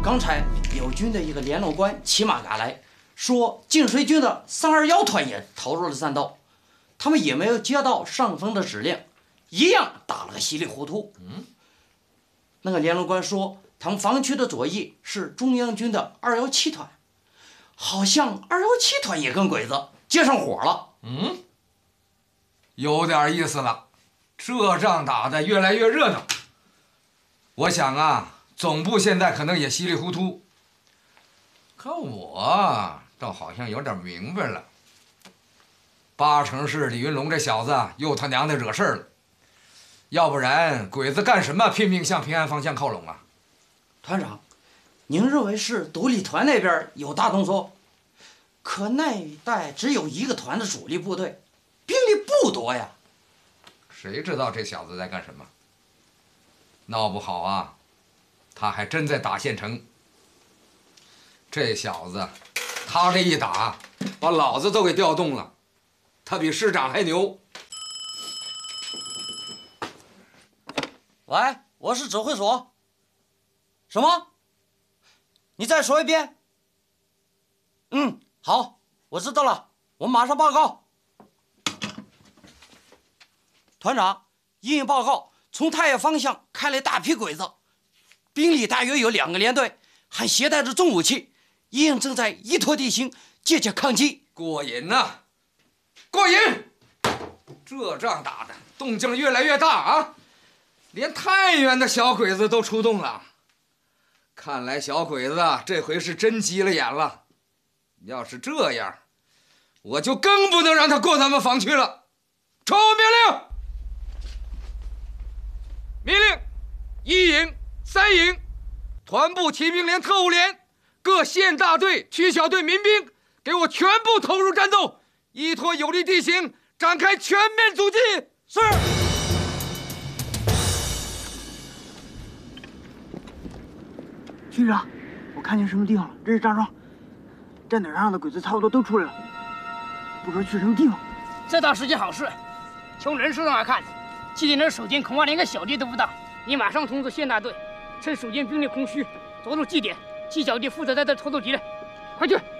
刚才友军的一个联络官骑马赶来，说晋水军的321团也投入了战斗，他们也没有接到上峰的指令，一样打了个稀里糊涂。那个联络官说，他们防区的左翼是中央军的217团，好像217团也跟鬼子接上火了。 有点意思了，这仗打得越来越热闹。我想啊，总部现在可能也稀里糊涂，可我倒好像有点明白了，八成是李云龙这小子又他娘的惹事儿了，要不然鬼子干什么拼命向平安方向靠拢啊？ 团长，您认为是独立团那边有大动作？可那一带只有一个团的主力部队，兵力不多呀。 谁知道这小子在干什么？闹不好啊，他还真在打县城。这小子，他这一打，把老子都给调动了，他比师长还牛。 喂，我是指挥所。什么？你再说一遍。好，我知道了，我马上报告。团长，应报告，从太原方向开来大批鬼子，兵力大约有2个连队，还携带着重武器，应正在依托地形节节抗击。 过瘾呐，过瘾！这仗打的动静越来越大啊，连太原的小鬼子都出动了。看来小鬼子这回是真急了眼了。要是这样，我就更不能让他过咱们防区了。传我命令！命令1营、3营、团部骑兵连特务连、各县大队、区小队民兵，给我全部投入战斗，依托有利地形，展开全面阻击。是。 局长，我看见什么地方了？这是张庄，站点上的鬼子差不多都出来了，不知道去什么地方。 这倒是件好事。从人数上来看，基地的守军恐怕连个小弟都不到。你马上通知县大队，趁守军兵力空虚，夺路据点，纪小弟负责在这偷渡敌人。快去！